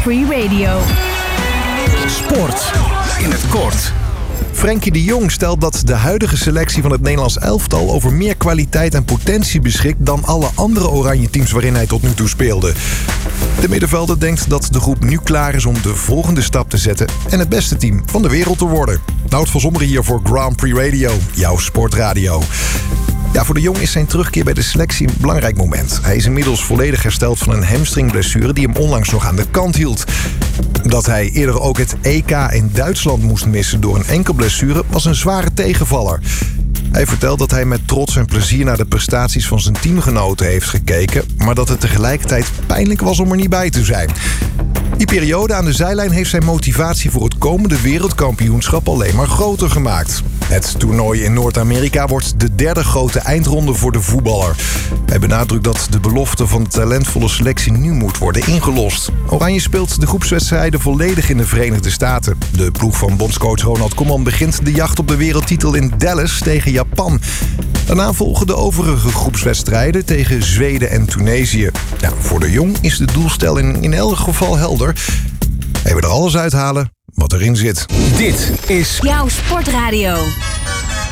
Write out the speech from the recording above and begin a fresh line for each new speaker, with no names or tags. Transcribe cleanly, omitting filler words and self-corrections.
Free Radio.
Sport in het kort. Frenkie de Jong stelt dat de huidige selectie van het Nederlands elftal over meer kwaliteit en potentie beschikt dan alle andere oranje teams waarin hij tot nu toe speelde. De middenvelder denkt dat de groep nu klaar is om de volgende stap te zetten en het beste team van de wereld te worden. Nout van Zommeren hier voor Grand Prix Radio, jouw sportradio. Ja, voor de Jong is zijn terugkeer bij de selectie een belangrijk moment. Hij is inmiddels volledig hersteld van een hamstringblessure die hem onlangs nog aan de kant hield. Dat hij eerder ook het EK in Duitsland moest missen door een enkelblessure was een zware tegenvaller. Hij vertelt dat hij met trots en plezier naar de prestaties van zijn teamgenoten heeft gekeken, maar dat het tegelijkertijd pijnlijk was om er niet bij te zijn. Die periode aan de zijlijn heeft zijn motivatie voor het komende wereldkampioenschap alleen maar groter gemaakt. Het toernooi in Noord-Amerika wordt de derde grote eindronde voor de voetballer. Hij benadrukt dat de belofte van de talentvolle selectie nu moet worden ingelost. Oranje speelt de groepswedstrijden volledig in de Verenigde Staten. De ploeg van bondscoach Ronald Koeman begint de jacht op de wereldtitel in Dallas tegen Japan. Daarna volgen de overige groepswedstrijden tegen Zweden en Tunesië. Ja, voor de Jong is de doelstelling in elk geval helder. Hij wil er alles uithalen wat erin zit.
Dit is
jouw sportradio.